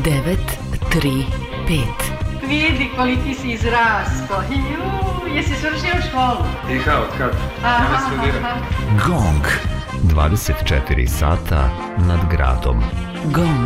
935. Vidi koliki si izrasto. Jesi svršio školu? Od kad? Ja ne studiram. GONG. 24 sata nad gradom. GONG.